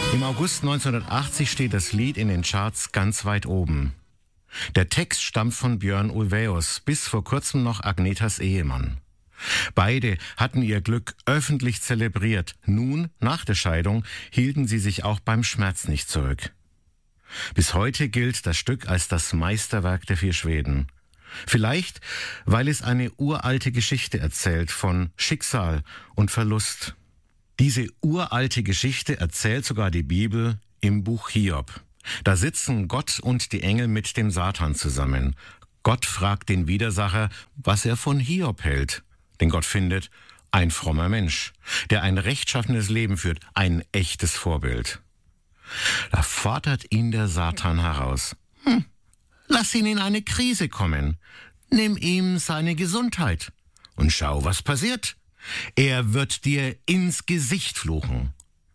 Im August 1980 steht das Lied in den Charts ganz weit oben. Der Text stammt von Björn Ulvaeus, bis vor kurzem noch Agnetas Ehemann. Beide hatten ihr Glück öffentlich zelebriert. Nun, nach der Scheidung, hielten sie sich auch beim Schmerz nicht zurück. Bis heute gilt das Stück als das Meisterwerk der vier Schweden. Vielleicht, weil es eine uralte Geschichte erzählt von Schicksal und Verlust. Diese uralte Geschichte erzählt sogar die Bibel im Buch Hiob. Da sitzen Gott und die Engel mit dem Satan zusammen. Gott fragt den Widersacher, was er von Hiob hält. Denn Gott findet, ein frommer Mensch, der ein rechtschaffenes Leben führt, ein echtes Vorbild. Da fordert ihn der Satan heraus. Lass ihn in eine Krise kommen. Nimm ihm seine Gesundheit und schau, was passiert. Er wird dir ins Gesicht fluchen.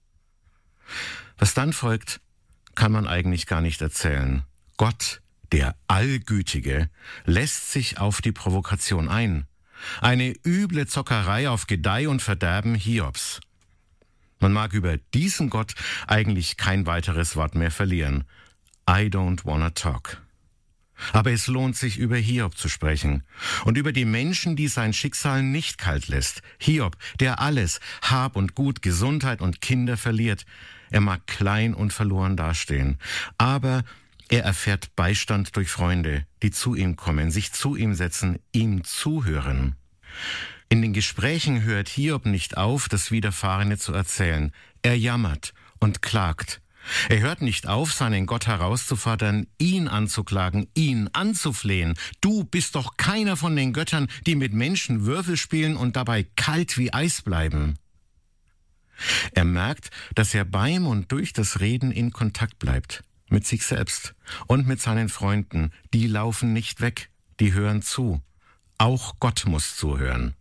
Was dann folgt, kann man eigentlich gar nicht erzählen. Gott, der Allgütige, lässt sich auf die Provokation ein. Eine üble Zockerei auf Gedeih und Verderben Hiobs. Man mag über diesen Gott eigentlich kein weiteres Wort mehr verlieren. I don't wanna talk. Aber es lohnt sich, über Hiob zu sprechen und über die Menschen, die sein Schicksal nicht kalt lässt. Hiob, der alles, Hab und Gut, Gesundheit und Kinder verliert. Er mag klein und verloren dastehen, aber er erfährt Beistand durch Freunde, die zu ihm kommen, sich zu ihm setzen, ihm zuhören. In den Gesprächen hört Hiob nicht auf, das Widerfahrene zu erzählen. Er jammert und klagt. Er hört nicht auf, seinen Gott herauszufordern, ihn anzuklagen, ihn anzuflehen. Du bist doch keiner von den Göttern, die mit Menschen Würfel spielen und dabei kalt wie Eis bleiben. Er merkt, dass er beim und durch das Reden in Kontakt bleibt. Mit sich selbst und mit seinen Freunden. Die laufen nicht weg, die hören zu. Auch Gott muss zuhören.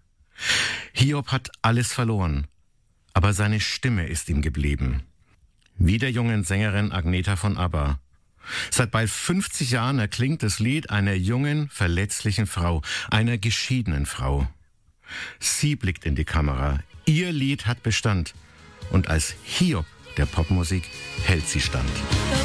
Hiob hat alles verloren, aber seine Stimme ist ihm geblieben. Wie der jungen Sängerin Agneta von ABBA. Seit bald 50 Jahren erklingt das Lied einer jungen, verletzlichen Frau, einer geschiedenen Frau. Sie blickt in die Kamera, ihr Lied hat Bestand und als Hiob der Popmusik hält sie stand.